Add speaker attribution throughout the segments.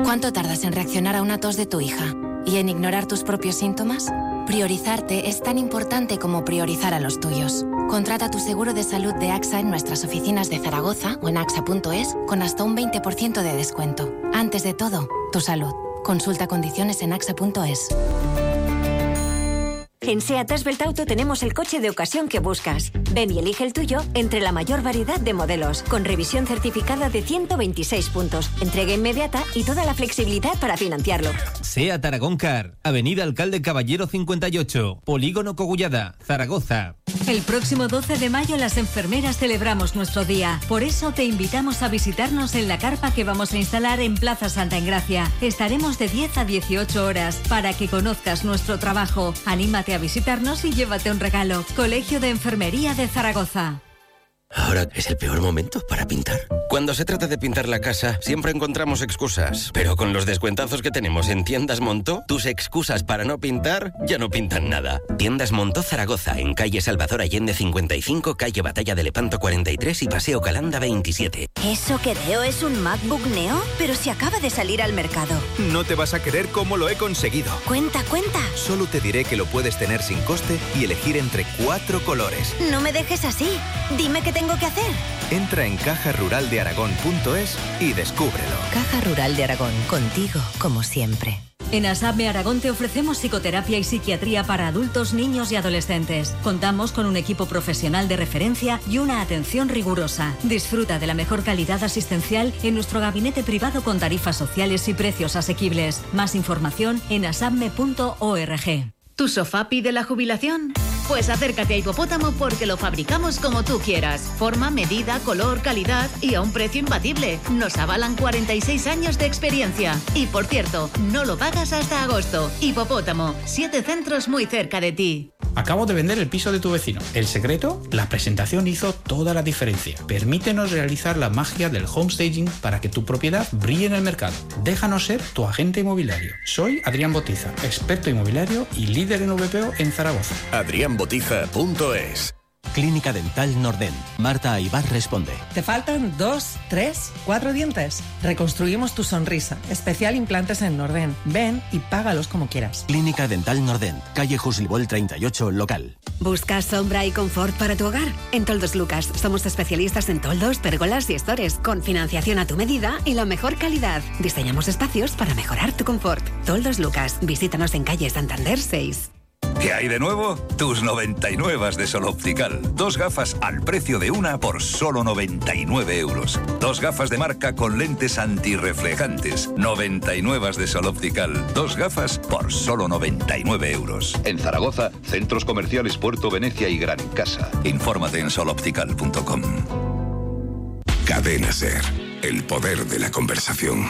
Speaker 1: ¿Cuánto tardas en reaccionar a una tos de tu hija? ¿Y en ignorar tus propios síntomas? Priorizarte es tan importante como priorizar a los tuyos. Contrata tu seguro de salud de AXA en nuestras oficinas de Zaragoza o en axa.es con hasta un 20% de descuento. Antes de todo, tu salud. Consulta condiciones en axa.es.
Speaker 2: En SEAT Asbeltauto tenemos el coche de ocasión que buscas. Ven y elige el tuyo entre la mayor variedad de modelos, con revisión certificada de 126 puntos, entrega inmediata y toda la flexibilidad para financiarlo.
Speaker 3: SEAT Aragón Car, Avenida Alcalde Caballero 58, Polígono Cogullada, Zaragoza.
Speaker 4: El próximo 12 de mayo las enfermeras celebramos nuestro día. Por eso te invitamos a visitarnos en la carpa que vamos a instalar en Plaza Santa Engracia. Estaremos de 10 a 18 horas para que conozcas nuestro trabajo. Anímate a visitarnos y llévate un regalo. Colegio de Enfermería de Zaragoza.
Speaker 5: Ahora es el peor momento para pintar. Cuando se trata de pintar la casa, siempre encontramos excusas. Pero con los descuentazos que tenemos en Tiendas Montó, tus excusas para no pintar ya no pintan nada. Tiendas Montó Zaragoza, en calle Salvador Allende 55, calle Batalla de Lepanto 43 y Paseo Calanda 27.
Speaker 2: ¿Eso que veo es un MacBook Neo? Pero si acaba de salir al mercado.
Speaker 6: No te vas a creer cómo lo he conseguido.
Speaker 2: Cuenta.
Speaker 6: Solo te diré que lo puedes tener sin coste y elegir entre 4 colores.
Speaker 2: No me dejes así. Dime qué tengo que hacer.
Speaker 6: Entra en cajaruraldearagón.es y descúbrelo.
Speaker 7: Caja Rural de Aragón, contigo como siempre.
Speaker 4: En ASAPME Aragón te ofrecemos psicoterapia y psiquiatría para adultos, niños y adolescentes. Contamos con un equipo profesional de referencia y una atención rigurosa. Disfruta de la mejor calidad asistencial en nuestro gabinete privado con tarifas sociales y precios asequibles. Más información en asapme.org.
Speaker 8: ¿Tu sofá pide la jubilación? Pues acércate a Hipopótamo porque lo fabricamos como tú quieras. Forma, medida, color, calidad y a un precio imbatible. Nos avalan 46 años de experiencia. Y por cierto, no lo pagas hasta agosto. Hipopótamo, 7 centros muy cerca de ti.
Speaker 9: Acabo de vender el piso de tu vecino. El secreto, la presentación hizo toda la diferencia. Permítenos realizar la magia del homestaging para que tu propiedad brille en el mercado. Déjanos ser tu agente inmobiliario. Soy Adrián Botiza, experto inmobiliario y líder en VPO en Zaragoza.
Speaker 10: adrianbotiza.es. Clínica Dental Nordent. Marta Aybar responde.
Speaker 11: ¿Te faltan 2, 3, 4 dientes? Reconstruimos tu sonrisa. Especial implantes en Nordent. Ven y págalos como quieras.
Speaker 10: Clínica Dental Nordent. Calle Jusilbol 38, local.
Speaker 12: ¿Buscas sombra y confort para tu hogar? En Toldos Lucas somos especialistas en toldos, pérgolas y estores, con financiación a tu medida y la mejor calidad. Diseñamos espacios para mejorar tu confort. Toldos Lucas. Visítanos en calle Santander 6.
Speaker 13: ¿Qué hay de nuevo? Tus 99 de Sol Optical. 2 gafas al precio de una por solo 99 euros. 2 gafas de marca con lentes antirreflejantes. 99 de Sol Optical. 2 gafas por solo 99 euros.
Speaker 14: En Zaragoza, centros comerciales Puerto Venecia y Gran Casa.
Speaker 13: Infórmate en soloptical.com.
Speaker 15: Cadena SER. El poder de la conversación.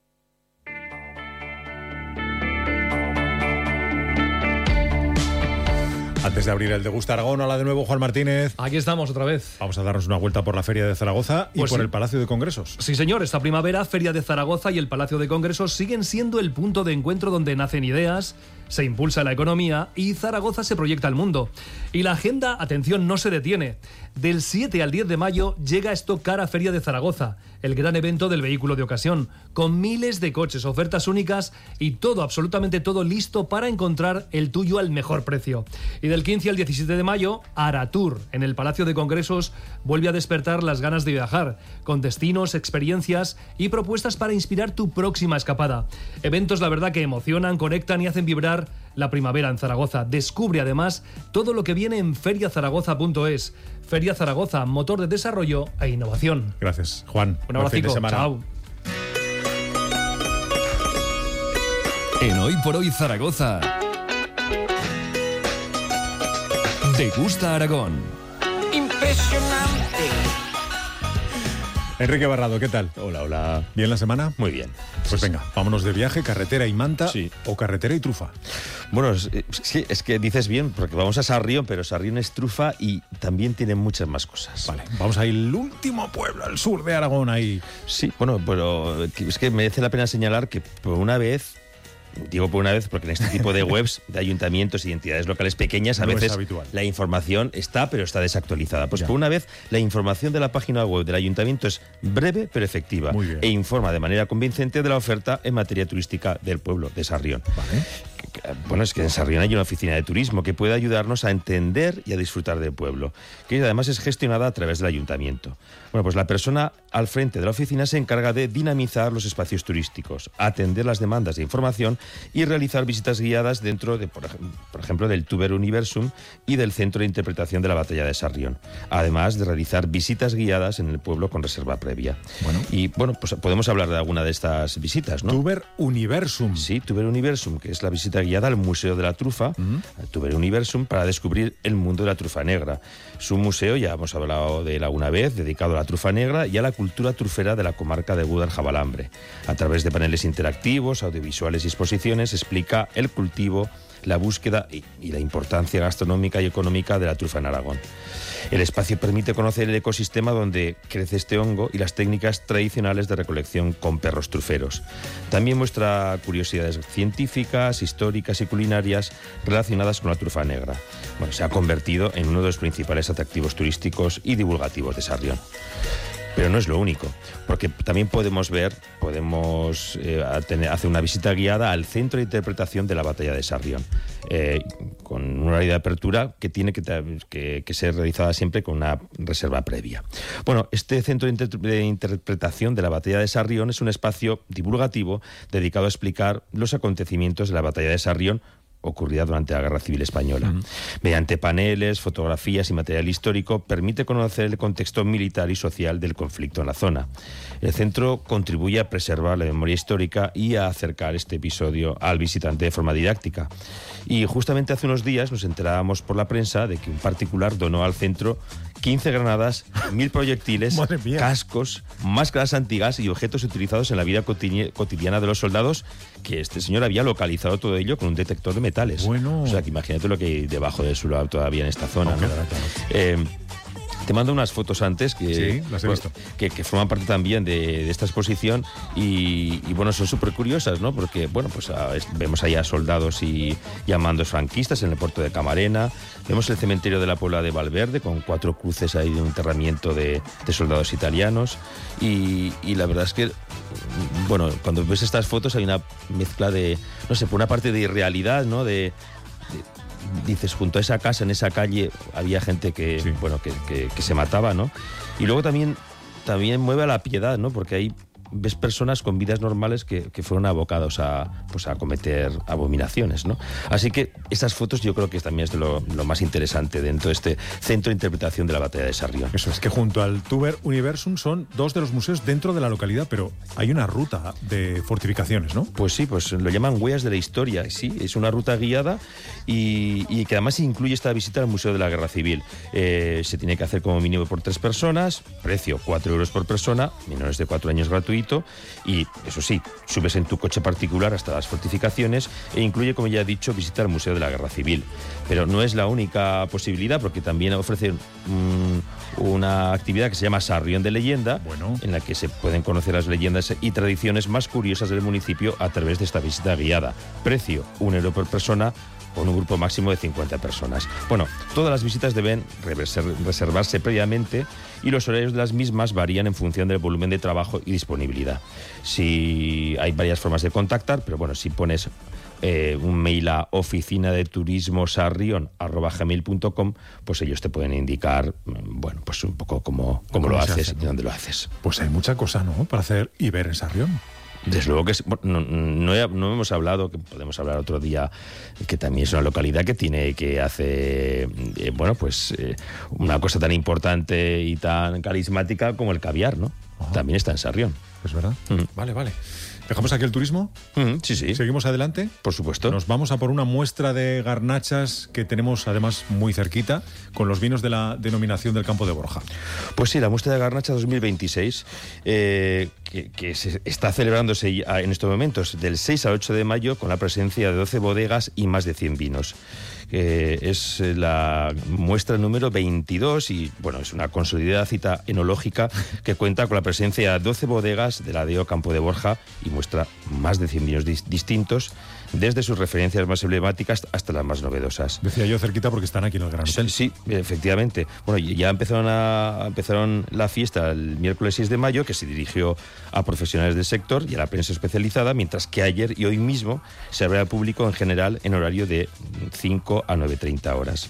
Speaker 16: Antes de abrir el Degusta Aragón, hola de nuevo Juan Martínez.
Speaker 17: Aquí estamos otra vez.
Speaker 16: Vamos a darnos una vuelta por la Feria de Zaragoza y por el Palacio de Congresos.
Speaker 17: Sí, señor, esta primavera Feria de Zaragoza y el Palacio de Congresos siguen siendo el punto de encuentro donde nacen ideas, se impulsa la economía y Zaragoza se proyecta al mundo. Y la agenda, atención, no se detiene. Del 7 al 10 de mayo llega Stock Car a Feria de Zaragoza, el gran evento del vehículo de ocasión, con miles de coches, ofertas únicas y todo, absolutamente todo listo para encontrar el tuyo al mejor precio. Y del 15 al 17 de mayo, Aratour, en el Palacio de Congresos, vuelve a despertar las ganas de viajar, con destinos, experiencias y propuestas para inspirar tu próxima escapada. Eventos, la verdad, que emocionan, conectan y hacen vibrar la primavera en Zaragoza. Descubre además todo lo que viene en feriazaragoza.es. Feria Zaragoza, motor de desarrollo e innovación.
Speaker 16: Gracias, Juan.
Speaker 17: Un abrazo.
Speaker 16: Chao.
Speaker 18: En Hoy por Hoy Zaragoza, Degusta Aragón.
Speaker 19: Impresionante.
Speaker 16: Enrique Barrado, ¿qué tal?
Speaker 20: Hola.
Speaker 16: ¿Bien la semana?
Speaker 20: Muy bien.
Speaker 16: Pues venga, vámonos de viaje, carretera y manta o carretera y trufa.
Speaker 20: Bueno, sí, es que dices bien, porque vamos a Sarrión, pero Sarrión es trufa y también tiene muchas más cosas.
Speaker 16: Vale, vamos a ir al último pueblo, al sur de Aragón, ahí.
Speaker 20: Sí, bueno, pero es que merece la pena señalar que por una vez digo por una vez porque en este tipo de webs de ayuntamientos y entidades locales pequeñas a
Speaker 16: No es
Speaker 20: veces
Speaker 16: habitual.
Speaker 20: la información está, pero está desactualizada. Pues por una vez la información de la página web del ayuntamiento es breve pero efectiva e informa de manera convincente de la oferta en materia turística del pueblo de Sarrión. Bueno, es que en Sarrión hay una oficina de turismo que puede ayudarnos a entender y a disfrutar del pueblo, que además es gestionada a través del ayuntamiento. Bueno, pues la persona al frente de la oficina se encarga de dinamizar los espacios turísticos, atender las demandas de información y realizar visitas guiadas dentro de, por ejemplo, del Tuber Universum y del Centro de Interpretación de la Batalla de Sarrión, además de realizar visitas guiadas en el pueblo con reserva previa. Y bueno, pues podemos hablar de alguna de estas visitas, ¿no?
Speaker 16: Tuber Universum.
Speaker 20: Sí, Tuber Universum, que es la visita guiada al Museo de la Trufa, al Tuber Universum, para descubrir el mundo de la trufa negra. Es un museo, ya hemos hablado de él alguna vez, dedicado a la trufa negra y a la cultura trufera de la comarca de Gúdar-Jabalambre. A través de paneles interactivos, audiovisuales y exposiciones, explica el cultivo, la búsqueda y la importancia gastronómica y económica de la trufa en Aragón. El espacio permite conocer el ecosistema donde crece este hongo y las técnicas tradicionales de recolección con perros truferos. También muestra curiosidades científicas, históricas y culinarias relacionadas con la trufa negra. Bueno, se ha convertido en uno de los principales atractivos turísticos y divulgativos de Sarrión. Pero no es lo único, porque también podemos hacer una visita guiada al Centro de Interpretación de la Batalla de Sarrión, con un horario de apertura que tiene que ser realizada siempre con una reserva previa. Bueno, este Centro de Interpretación de la Batalla de Sarrión es un espacio divulgativo dedicado a explicar los acontecimientos de la Batalla de Sarrión ocurrida durante la Guerra Civil Española. Mediante paneles, fotografías y material histórico, permite conocer el contexto militar y social del conflicto en la zona. El centro contribuye a preservar la memoria histórica y a acercar este episodio al visitante de forma didáctica. Y justamente hace unos días nos enterábamos por la prensa de que un particular donó al centro 15 granadas, 1000 proyectiles, cascos, máscaras antigas y objetos utilizados en la vida cotidiana de los soldados, que este señor había localizado todo ello con un detector de metales. Bueno. O sea, que imagínate lo que hay debajo del suelo todavía en esta zona, ¿no? Te mando unas fotos antes que,
Speaker 16: las he visto.
Speaker 20: que forman parte también de esta exposición y bueno, son súper curiosas, ¿no? Porque, bueno, pues vemos ahí a soldados y a mandos franquistas en el puerto de Camarena, vemos el cementerio de la Puebla de Valverde con 4 cruces ahí de un enterramiento de soldados italianos y la verdad es que, bueno, cuando ves estas fotos hay una mezcla de, no sé, por una parte de irrealidad, ¿no? Dices, junto a esa casa, en esa calle, había gente que se mataba, ¿no? Y luego también mueve a la piedad, ¿no? Porque ahí ves personas con vidas normales que fueron abocados a cometer abominaciones, ¿no? Así que estas fotos yo creo que también es de lo más interesante dentro de este Centro de Interpretación de la Batalla de Sarrión.
Speaker 16: Eso es que junto al Tuber Universum son 2 de los museos dentro de la localidad, pero hay una ruta de fortificaciones, ¿no?
Speaker 20: Pues sí, pues lo llaman Huellas de la Historia. Sí, es una ruta guiada y que además incluye esta visita al Museo de la Guerra Civil. Se tiene que hacer como mínimo por 3 personas, precio 4 euros por persona, menores de 4 años gratuito. Y eso sí, subes en tu coche particular hasta las fortificaciones e incluye, como ya he dicho, visita al Museo de la Guerra Civil. Pero no es la única posibilidad, porque también ofrece una actividad que se llama Sarrión de Leyenda, en la que se pueden conocer las leyendas y tradiciones más curiosas del municipio a través de esta visita guiada. Precio 1 euro por persona, con un grupo máximo de 50 personas. Bueno, todas las visitas deben reservarse previamente y los horarios de las mismas varían en función del volumen de trabajo y disponibilidad. Si hay varias formas de contactar, pero bueno, si pones un mail a oficinadeturismosarrion@gmail.com, pues ellos te pueden indicar, bueno, pues un poco cómo lo haces y dónde lo haces.
Speaker 16: Pues hay mucha cosa, ¿no?, para hacer y ver en Sarrión.
Speaker 20: Desde luego que no hemos hablado, que podemos hablar otro día, que también es una localidad que hace una cosa tan importante y tan carismática como el caviar, ¿no? Ajá. También está en Sarrión.
Speaker 16: Es verdad. Vale. ¿Dejamos aquí el turismo?
Speaker 20: Sí.
Speaker 16: ¿Seguimos adelante?
Speaker 20: Por supuesto.
Speaker 16: Nos vamos a por una muestra de garnachas que tenemos además muy cerquita, con los vinos de la denominación del Campo de Borja.
Speaker 20: Pues sí, la muestra de garnachas 2026, que se está celebrándose en estos momentos del 6 al 8 de mayo con la presencia de 12 bodegas y más de 100 vinos. Es la muestra número 22 y, bueno, es una consolidada cita enológica que cuenta con la presencia de 12 bodegas de la DEO Campo de Borja y muestra más de 100 vinos distintos, desde sus referencias más emblemáticas hasta las más novedosas.
Speaker 16: Decía yo cerquita porque están aquí en el Gran Hotel.
Speaker 20: Sí, efectivamente. Bueno, ya empezaron la fiesta el miércoles 6 de mayo, que se dirigió a profesionales del sector y a la prensa especializada, mientras que ayer y hoy mismo se abre al público en general en horario de 5 a 9:30 horas.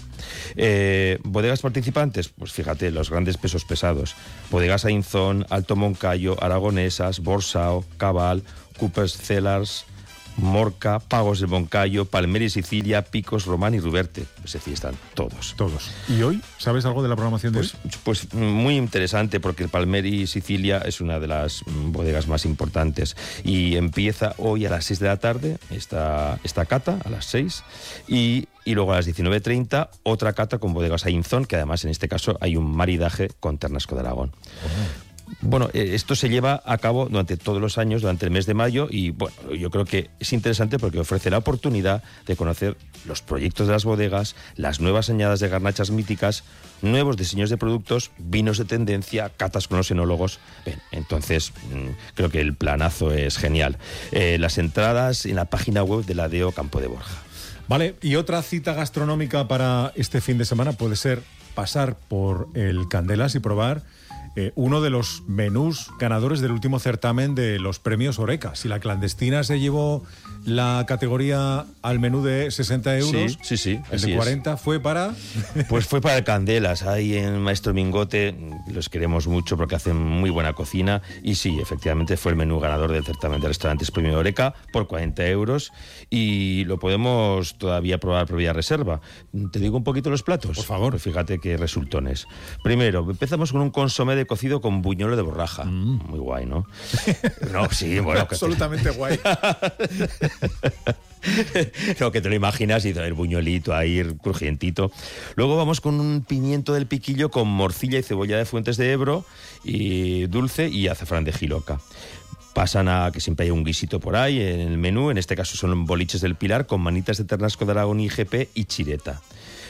Speaker 20: Bodegas participantes, pues fíjate, los grandes pesos pesados. Bodegas Ainzón, Alto Moncayo, Aragonesas, Borsao, Cabal, Coopers Cellars, Morca, Pagos del Moncayo, Palmeri Sicilia, Picos, Román y Ruberte. Es decir, están todos.
Speaker 16: Todos. ¿Y hoy sabes algo de la programación de hoy?
Speaker 20: Pues muy interesante, porque el Palmeri Sicilia es una de las bodegas más importantes y empieza hoy a las 6 de la tarde esta cata, a las 6, y luego a las 19:30 otra cata con bodegas Ainzón, que además en este caso hay un maridaje con Ternasco de Aragón. Bueno, esto se lleva a cabo durante todos los años, durante el mes de mayo, y bueno, yo creo que es interesante porque ofrece la oportunidad de conocer los proyectos de las bodegas, las nuevas añadas de garnachas míticas, nuevos diseños de productos, vinos de tendencia, catas con los enólogos. Bien, entonces, creo que el planazo es genial. Las entradas en la página web de la DEO Campo de Borja.
Speaker 16: Vale, y otra cita gastronómica para este fin de semana puede ser pasar por el Candelas y probar uno de los menús ganadores del último certamen de los premios Oreca. Si la clandestina se llevó la categoría al menú de 60 euros,
Speaker 20: sí,
Speaker 16: el de 40 fue para...
Speaker 20: Pues fue para el Candelas, ahí en Maestro Mingote. Los queremos mucho porque hacen muy buena cocina, y sí, efectivamente fue el menú ganador del certamen de restaurantes Premio Oreca por 40 euros, y lo podemos todavía probar previa reserva. ¿Te digo un poquito los platos?
Speaker 16: Por favor.
Speaker 20: Pues fíjate qué resultones. Primero, empezamos con un consomé de cocido con buñuelo de borraja. Muy guay, ¿no? No, sí, bueno.
Speaker 16: Absolutamente guay.
Speaker 20: No, que te lo imaginas, y el buñuelito ahí crujientito. Luego vamos con un pimiento del piquillo con morcilla y cebolla de Fuentes de Ebro, y dulce, y azafrán de Jiloca. Pasan a que siempre hay un guisito por ahí en el menú. En este caso son boliches del Pilar con manitas de Ternasco de Aragón, IGP y chireta.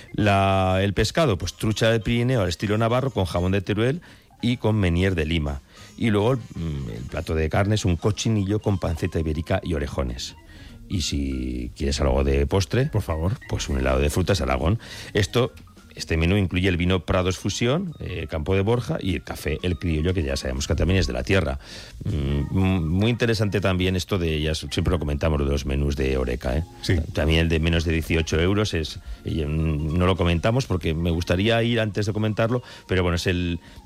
Speaker 20: El pescado, pues trucha del Pirineo al estilo navarro con jamón de Teruel y con menier de Lima. Y luego el plato de carne es un cochinillo con panceta ibérica y orejones. Y si quieres algo de postre,
Speaker 16: por favor,
Speaker 20: pues un helado de frutas Aragón. Este menú incluye el vino Prados Fusión, Campo de Borja, y el café El Criollo, que ya sabemos que también es de la tierra. Muy interesante también esto de, ya siempre lo comentamos, lo de los menús de Oreca.
Speaker 16: Sí.
Speaker 20: También el de menos de 18 euros no lo comentamos porque me gustaría ir antes de comentarlo, pero bueno, es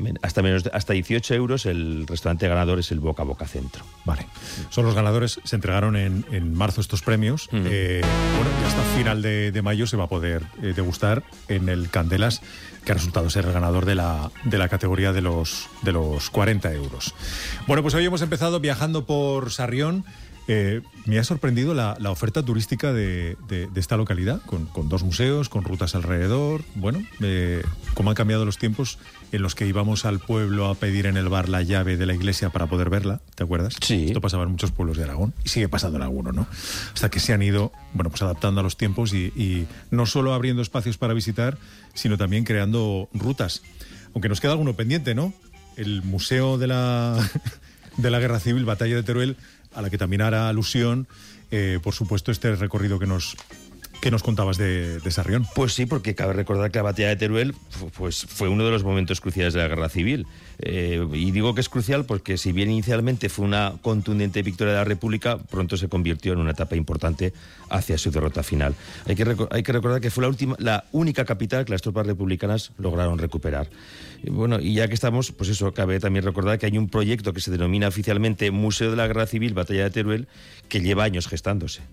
Speaker 20: hasta 18 euros. El restaurante ganador es el Boca a Boca Centro.
Speaker 16: Vale. Son los ganadores, se entregaron en marzo estos premios. Bueno, y hasta final de mayo se va a poder degustar en el Candelas, que ha resultado ser el ganador de la categoría de los 40 euros. Bueno, pues hoy hemos empezado viajando por Sarrión. Me ha sorprendido la oferta turística de esta localidad, con 2 museos, con rutas alrededor. Bueno, cómo han cambiado los tiempos en los que íbamos al pueblo a pedir en el bar la llave de la iglesia para poder verla, ¿te acuerdas?
Speaker 20: Sí.
Speaker 16: Esto pasaba en muchos pueblos de Aragón y sigue pasando en algunos, ¿no? Hasta que se han ido, bueno, pues adaptando a los tiempos y no solo abriendo espacios para visitar, sino también creando rutas. Aunque nos queda alguno pendiente, ¿no? El Museo de la Guerra Civil, Batalla de Teruel, a la que también hará alusión, por supuesto, este recorrido que nos contabas de Sarrión.
Speaker 20: Pues sí, porque cabe recordar que la batalla de Teruel pues fue uno de los momentos cruciales de la Guerra Civil. Y digo que es crucial porque si bien inicialmente fue una contundente victoria de la República, pronto se convirtió en una etapa importante hacia su derrota final. Hay que recordar que fue la única capital que las tropas republicanas lograron recuperar. Bueno, y ya que estamos, pues eso, cabe también recordar que hay un proyecto que se denomina oficialmente Museo de la Guerra Civil, Batalla de Teruel, que lleva años gestándose.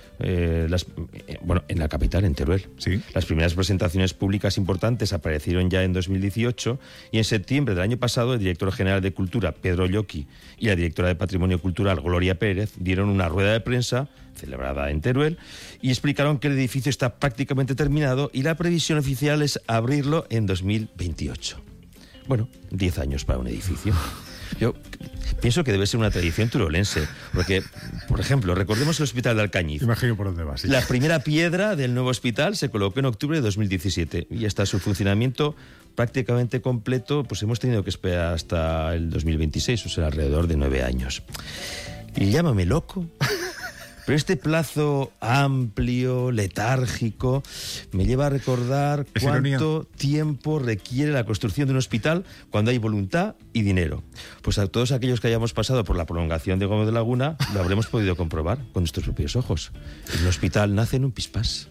Speaker 20: En la capital, en Teruel.
Speaker 16: Sí.
Speaker 20: Las primeras presentaciones públicas importantes aparecieron ya en 2018 y en septiembre del año pasado el director general de Cultura, Pedro Lloqui, y la directora de Patrimonio Cultural, Gloria Pérez, dieron una rueda de prensa celebrada en Teruel y explicaron que el edificio está prácticamente terminado y la previsión oficial es abrirlo en 2028. Bueno, 10 años para un edificio. Yo pienso que debe ser una tradición turolense, porque, por ejemplo, recordemos el Hospital de Alcañiz.
Speaker 16: Imagino por dónde vas. Sí.
Speaker 20: La primera piedra del nuevo hospital se colocó en octubre de 2017 y hasta su funcionamiento prácticamente completo, pues hemos tenido que esperar hasta el 2026, o sea, alrededor de 9 años. Y llámame loco, pero este plazo amplio, letárgico, me lleva a recordar cuánto tiempo requiere la construcción de un hospital cuando hay voluntad y dinero. Pues a todos aquellos que hayamos pasado por la prolongación de Gómez de Laguna, lo habremos podido comprobar con nuestros propios ojos. El hospital nace en un pispás.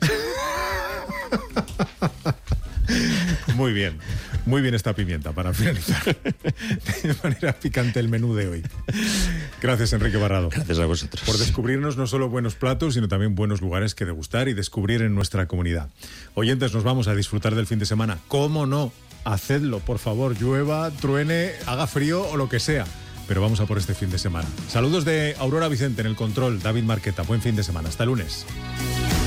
Speaker 16: Muy bien esta pimienta para finalizar de manera picante el menú de hoy. Gracias, Enrique Barrado.
Speaker 20: Gracias a vosotros.
Speaker 16: Por descubrirnos no solo buenos platos, sino también buenos lugares que degustar y descubrir en nuestra comunidad. Oyentes, nos vamos a disfrutar del fin de semana. ¿Cómo no? Hacedlo, por favor, llueva, truene, haga frío o lo que sea. Pero vamos a por este fin de semana. Saludos de Aurora Vicente en el control, David Marqueta. Buen fin de semana. Hasta el lunes.